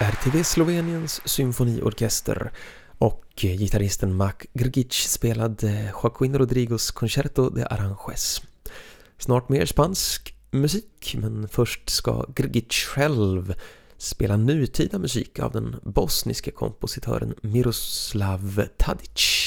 RTV Sloveniens symfoniorkester och gitarristen Mac Grgic spelade Joaquín Rodrigos Concerto de Aranjuez. Snart mer spansk musik, men först ska Grgic själv spela nutida musik av den bosniske kompositören Miroslav Tadic.